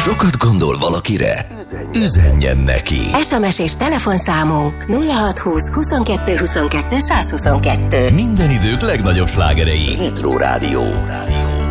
sokat gondol valakire, üzenjen neki. SMS és telefonszámunk 0620 22 22 122. Minden idők legnagyobb slágerei. Retro Rádió.